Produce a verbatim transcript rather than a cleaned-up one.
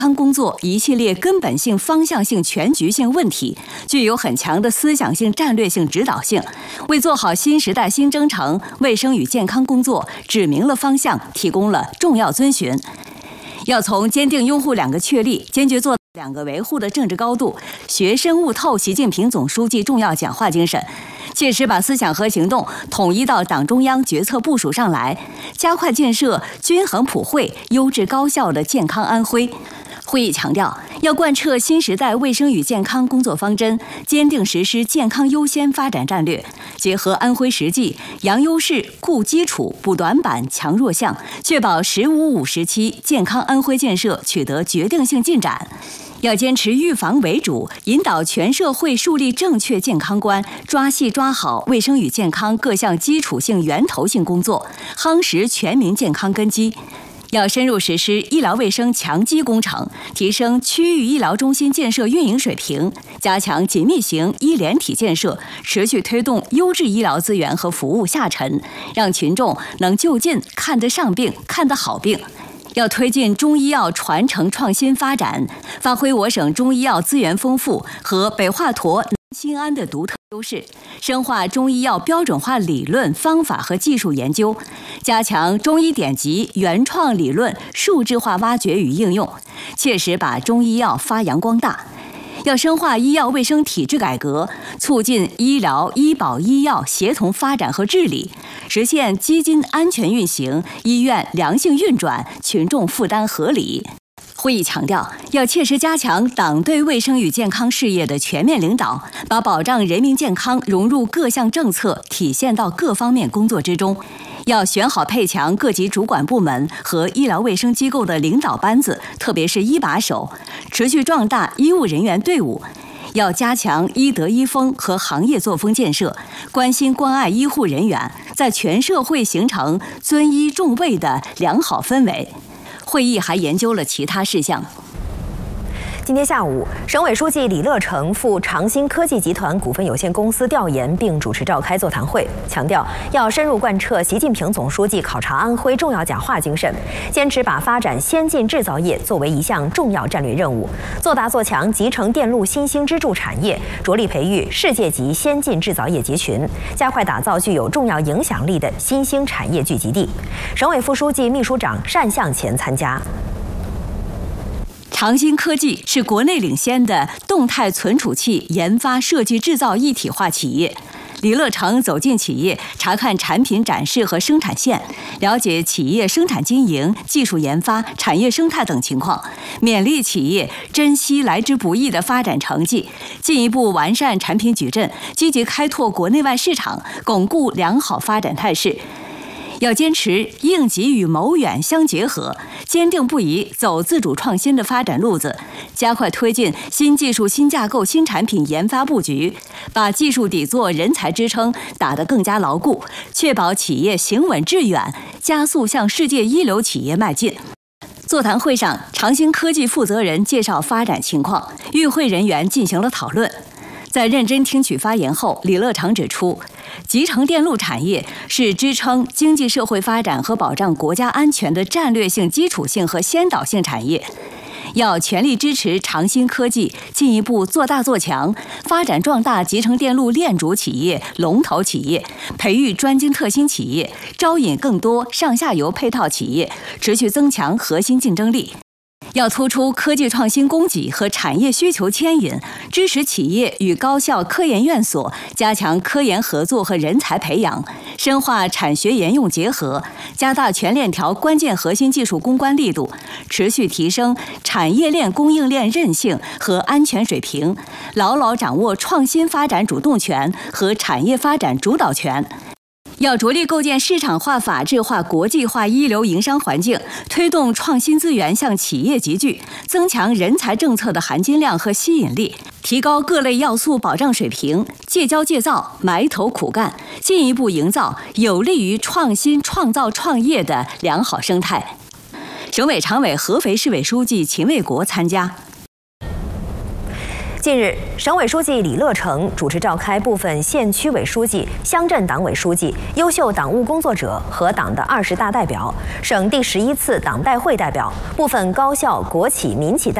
康工作一系列根本性、方向性、全局性问题，具有很强的思想性、战略性、指导性，为做好新时代新征程卫生与健康工作指明了方向，提供了重要遵循。要从坚定拥护两个确立、坚决做两个维护的政治高度，学深悟透习近平总书记重要讲话精神，切实把思想和行动统一到党中央决策部署上来，加快建设均衡普惠、优质高效的健康安徽。会议强调，要贯彻新时代卫生与健康工作方针，坚定实施健康优先发展战略，结合安徽实际，扬优势、固基础、补短板、强弱项，确保“十五五”时期健康安徽建设取得决定性进展。要坚持预防为主，引导全社会树立正确健康观，抓细抓好卫生与健康各项基础性、源头性工作，夯实全民健康根基。要深入实施医疗卫生强基工程，提升区域医疗中心建设运营水平，加强紧密型医联体建设，持续推动优质医疗资源和服务下沉，让群众能就近看得上病、看得好病。要推进中医药传承创新发展，发挥我省中医药资源丰富和北华佗、南新安的独特优势，深化中医药标准化理论方法和技术研究，加强中医典籍原创理论数字化挖掘与应用，切实把中医药发扬光大。要深化医药卫生体制改革，促进医疗、医保、医药协同发展和治理，实现基金安全运行、医院良性运转、群众负担合理。会议强调，要切实加强党对卫生与健康事业的全面领导，把保障人民健康融入各项政策，体现到各方面工作之中。要选好配强各级主管部门和医疗卫生机构的领导班子，特别是一把手，持续壮大医务人员队伍。要加强医德医风和行业作风建设，关心关爱医护人员，在全社会形成尊医重卫的良好氛围。会议还研究了其他事项。 今天下午，省委书记李乐成赴长兴科技集团股份有限公司调研，并主持召开座谈会，强调要深入贯彻习近平总书记考察安徽重要讲话精神，坚持把发展先进制造业作为一项重要战略任务，做大做强集成电路新兴支柱产业，着力培育世界级先进制造业集群，加快打造具有重要影响力的新兴产业聚集地。省委副书记、秘书长单向前参加。 长兴科技是国内领先的动态存储器研发、设计、制造一体化企业。李乐成走进企业，查看产品展示和生产线，了解企业生产经营、技术研发、产业生态等情况，勉励企业珍惜来之不易的发展成绩，进一步完善产品矩阵，积极开拓国内外市场，巩固良好发展态势。要坚持应急与谋远相结合，坚定不移走自主创新的发展路子，加快推进新技术、新架构、新产品研发布局，把技术底座、人才支撑打得更加牢固，确保企业行稳致远，加速向世界一流企业迈进。座谈会上，长兴科技负责人介绍发展情况，与会人员进行了讨论。在认真听取发言后，李乐成指出，集成电路产业是支撑经济社会发展和保障国家安全的战略性、基础性和先导性产业，要全力支持长兴科技进一步做大做强，发展壮大集成电路链主企业、龙头企业，培育专精特新企业，招引更多上下游配套企业，持续增强核心竞争力。要突出科技创新供给和产业需求牵引，支持企业与高校科研院所加强科研合作和人才培养，深化产学研用结合，加大全链条关键核心技术攻关力度，持续提升产业链供应链韧性和安全水平，牢牢掌握创新发展主动权和产业发展主导权。要着力构建市场化、法治化、国际化一流营商环境，推动创新资源向企业集聚，增强人才政策的含金量和吸引力，提高各类要素保障水平，戒骄戒躁，埋头苦干，进一步营造有利于创新创造创业的良好生态。省委常委、合肥市委书记秦卫国参加。 近日，省委书记李乐成主持召开部分县区委书记、乡镇党委书记、优秀党务工作者和党的二十大代表、省第十一次党代会代表、部分高校、国企、民企代表。